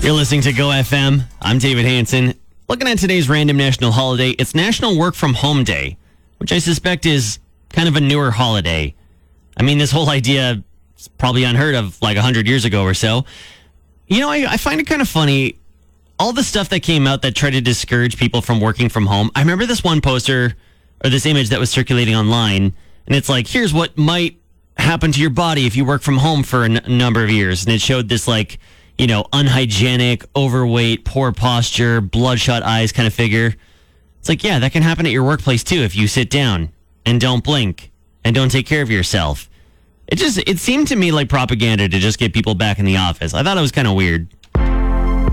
You're listening to Go FM. I'm David Hansen. Looking at today's random national holiday, it's National Work From Home Day, which I suspect is kind of a newer holiday. I mean, this whole idea is probably unheard of like 100 years ago or so. You know, I find it kind of funny, all the stuff that came out that tried to discourage people from working from home. I remember this one poster or this image that was circulating online, and it's like, here's what might happen to your body if you work from home for a number of years. And it showed this like, you know, unhygienic, overweight, poor posture, bloodshot eyes kind of figure. It's like, yeah, that can happen at your workplace too if you sit down and don't blink and don't take care of yourself. It seemed to me like propaganda to just get people back in the office. I thought it was kind of weird.